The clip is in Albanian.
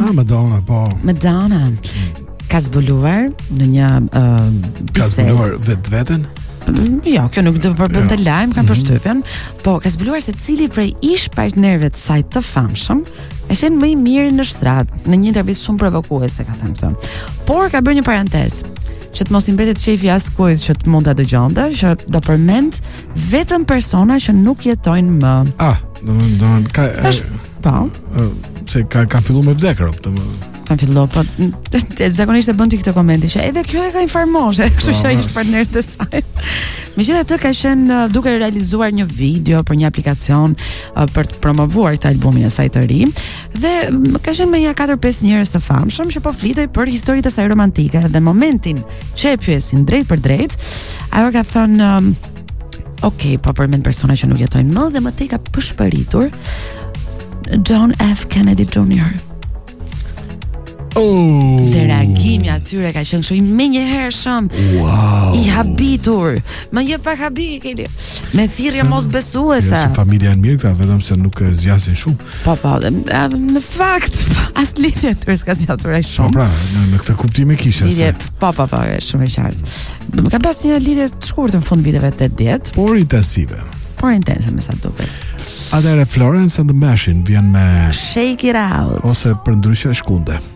Madonna, po. Madonna ka zbuluar në një Ka zbuluar vetveten? Jo, kjo nuk do përbënte lajm, kam përshtypjen, po ka zbuluar se cili prej ish partnerëve të saj të famshëm e shen më i miri në shtrat, në një intervistë shumë provokuese ka thënë këtë. Por ka bërë një parantezë që të mos i mbetet shefi askujt që të mund ta dëgjonte, që do përmend vetëm persona që nuk jetojnë më. Domethënë ka po. Se ka filluar me vdekër, domethënë. Kan filluar, po zakonisht e bën ti këtë komenti që edhe kjo e ka informoshe, kështu që ish partner të saj. Megjithatë ka qenë duke realizuar një video për një aplikacion për të promovuar këtë albumin e saj të ri dhe ka qenë me një 4-5 njerëz të famshëm që po flitej për historitë e saj romantike dhe momentin që e pyesin drejt për drejt, ajo ka thënë okay, po përmend persona që nuk jetojnë më dhe më tej ka përshpëritur John F. Kennedy Jr. Dhe reagimi atyre ka qenë kështu i menjëhershëm. Wow. I habitur. Më jep pak habi, Keli. Me thirrje mosbesuese. Se familja e mirë këta, vetëm se nuk zgjasin shumë. Po, në fakt as lidhje aty s'ka zgjatur aq shumë. Po pra, në këtë kuptim e kisha se. Po, është shumë e qartë. Ka pas një lidhje të shkurtër në fund viteve 80, por intensive. Por intense me sa duket. Atëherë Florence and the Machine vjen me Shake It Out. Ose për ndryshe Shkunde.